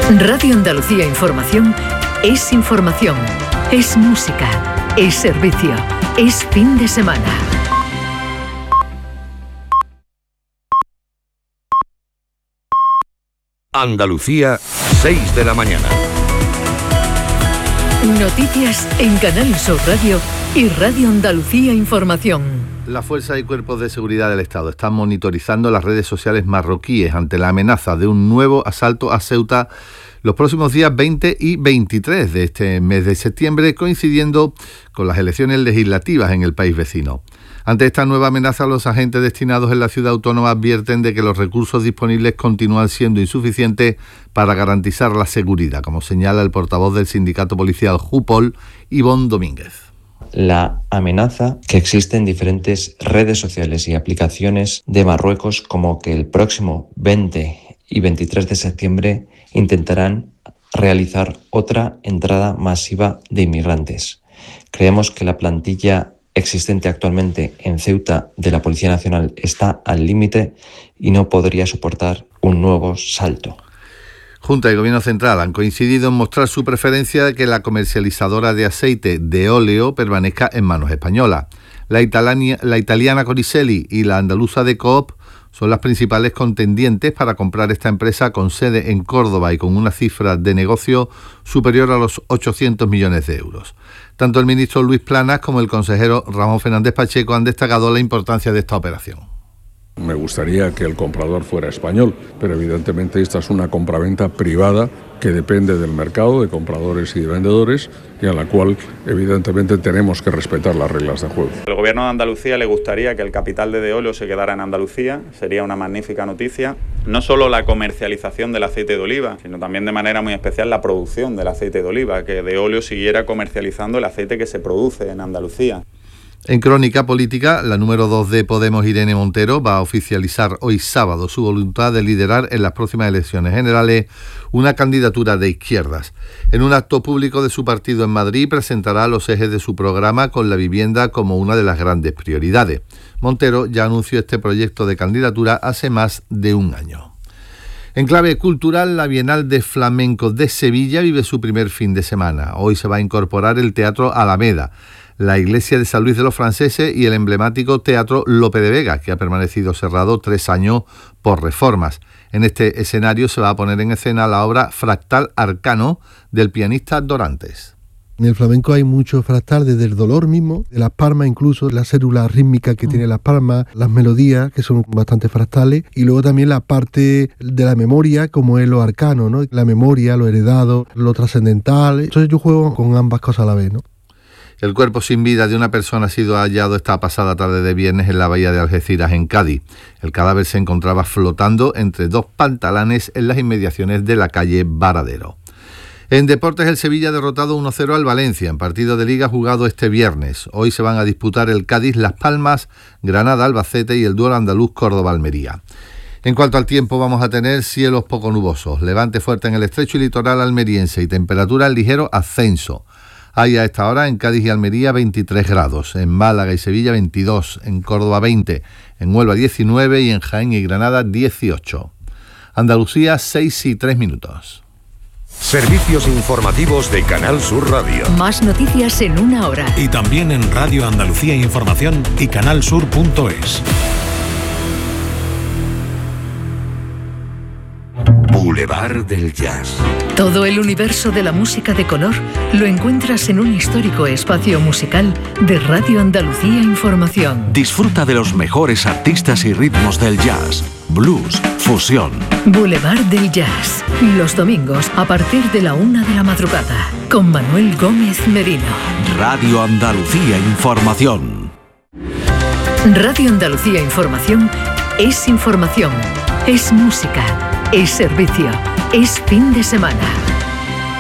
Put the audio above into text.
Radio Andalucía Información es información, es música, es servicio, es fin de semana. Andalucía, 6 de la mañana. Noticias en Canal Sur Radio y Radio Andalucía Información. Las fuerzas y cuerpos de seguridad del Estado están monitorizando las redes sociales marroquíes ante la amenaza de un nuevo asalto a Ceuta los próximos días 20 y 23 de este mes de septiembre, coincidiendo con las elecciones legislativas en el país vecino. Ante esta nueva amenaza, los agentes destinados en la ciudad autónoma advierten de que los recursos disponibles continúan siendo insuficientes para garantizar la seguridad, como señala el portavoz del sindicato policial JUPOL, Ivonne Domínguez. La amenaza que existe en diferentes redes sociales y aplicaciones de Marruecos, como que el próximo 20 y 23 de septiembre intentarán realizar otra entrada masiva de inmigrantes. Creemos que la plantilla existente actualmente en Ceuta de la Policía Nacional está al límite y no podría soportar un nuevo salto. Junta y Gobierno Central han coincidido en mostrar su preferencia de que la comercializadora de aceite de óleo permanezca en manos españolas. La italiana Coricelli y la andaluza de Coop son las principales contendientes para comprar esta empresa con sede en Córdoba y con una cifra de negocio superior a los 800 millones de euros. Tanto el ministro Luis Planas como el consejero Ramón Fernández Pacheco han destacado la importancia de esta operación. Me gustaría que el comprador fuera español, pero evidentemente esta es una compraventa privada que depende del mercado de compradores y de vendedores y a la cual evidentemente tenemos que respetar las reglas de juego. Al Gobierno de Andalucía le gustaría que el capital de Deolio se quedara en Andalucía, sería una magnífica noticia. No solo la comercialización del aceite de oliva, sino también de manera muy especial la producción del aceite de oliva, que Deolio siguiera comercializando el aceite que se produce en Andalucía. En crónica política, la número 2 de Podemos, Irene Montero, va a oficializar hoy sábado su voluntad de liderar en las próximas elecciones generales una candidatura de izquierdas. En un acto público de su partido en Madrid presentará los ejes de su programa con la vivienda como una de las grandes prioridades. Montero ya anunció este proyecto de candidatura hace más de un año. En clave cultural, la Bienal de Flamenco de Sevilla vive su primer fin de semana. Hoy se va a incorporar el Teatro Alameda, la Iglesia de San Luis de los Franceses y el emblemático Teatro Lope de Vega, que ha permanecido cerrado 3 años por reformas. En este escenario se va a poner en escena la obra Fractal Arcano del pianista Dorantes. En el flamenco hay mucho fractal, desde el dolor mismo, de las palmas incluso, la célula rítmica que tiene las palmas, las melodías que son bastante fractales, y luego también la parte de la memoria, como es lo arcano, ¿no? La memoria, lo heredado, lo trascendental. Entonces yo juego con ambas cosas a la vez, ¿no? El cuerpo sin vida de una persona ha sido hallado esta pasada tarde de viernes en la bahía de Algeciras, en Cádiz. El cadáver se encontraba flotando entre 2 pantalanes en las inmediaciones de la calle Varadero. En deportes, el Sevilla ha derrotado 1-0 al Valencia en partido de Liga jugado este viernes. Hoy se van a disputar el Cádiz-Las Palmas, Granada-Albacete y el duelo andaluz Córdoba-Almería. En cuanto al tiempo, vamos a tener cielos poco nubosos, levante fuerte en el estrecho y litoral almeriense y temperatura en ligero ascenso. Hay a esta hora en Cádiz y Almería 23 grados, en Málaga y Sevilla 22, en Córdoba 20, en Huelva 19 y en Jaén y Granada 18. Andalucía 6:03. Servicios informativos de Canal Sur Radio. Más noticias en una hora. Y también en Radio Andalucía Información y canalsur.es. Boulevard del Jazz. Todo el universo de la música de color lo encuentras en un histórico espacio musical de Radio Andalucía Información. Disfruta de los mejores artistas y ritmos del jazz, blues, fusión. Boulevard del Jazz, los domingos a partir de la 1 de la madrugada, con Manuel Gómez Merino. Radio Andalucía Información. Radio Andalucía Información es música, es servicio, es fin de semana.